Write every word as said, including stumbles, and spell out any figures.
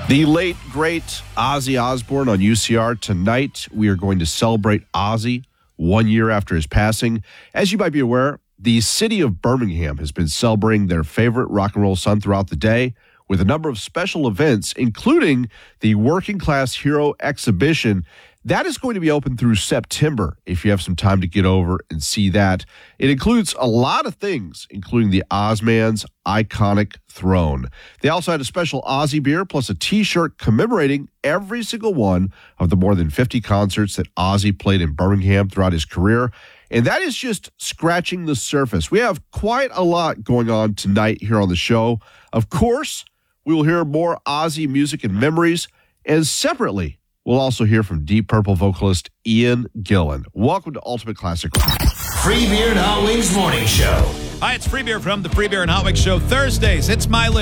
The late, great Ozzy Osbourne on U C R. Tonight, we are going to celebrate Ozzy one year after his passing. As you might be aware, the city of Birmingham has been celebrating their favorite rock and roll son throughout the day with a number of special events, including the Working Class Hero exhibition. That is going to be open through September if you have some time to get over and see that. It includes a lot of things, including the Ozman's iconic throne. They also had a special Ozzy beer plus a T-shirt commemorating every single one of the more than fifty concerts that Ozzy played in Birmingham throughout his career. And that is just scratching the surface. We have quite a lot going on tonight here on the show. Of course, we will hear more Ozzy music and memories, and separately, we'll also hear from Deep Purple vocalist Ian Gillan. Welcome to Ultimate Classic Rock. Free Beer and Hot Wings Morning Show. Hi, it's Free Beer from the Free Beer and Hot Wings Show. Thursdays, it's my list.